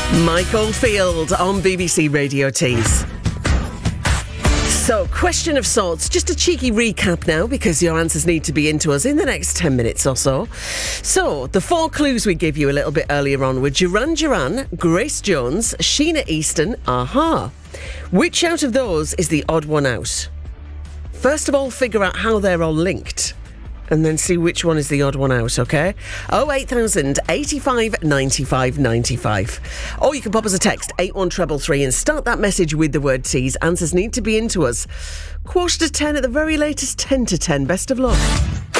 Mike Oldfield on BBC Radio Tees. So, question of sorts, just a cheeky recap now because your answers need to be into us in the next 10 minutes or so. So, the 4 clues we gave you a little bit earlier on were Duran Duran, Grace Jones, Sheena Easton, Aha. Which out of those is the odd one out? First of all, figure out how they're all linked and then see which one is the odd one out, OK? 08000 85 95 95. Or you can pop us a text, 81333, and start that message with the word tease. Answers need to be into us. 9:45 at the very latest, 10 to 10. Best of luck.